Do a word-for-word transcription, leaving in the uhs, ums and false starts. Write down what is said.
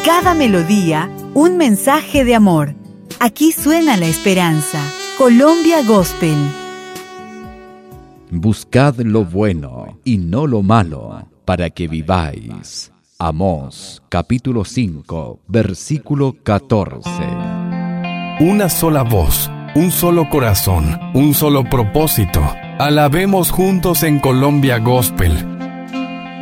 cada melodía, un mensaje de amor. Aquí suena la esperanza. Colombia Gospel. Buscad lo bueno y no lo malo, para que viváis. Amós, capítulo cinco, versículo catorce. Una sola voz, un solo corazón, un solo propósito. Alabemos juntos en Colombia Gospel.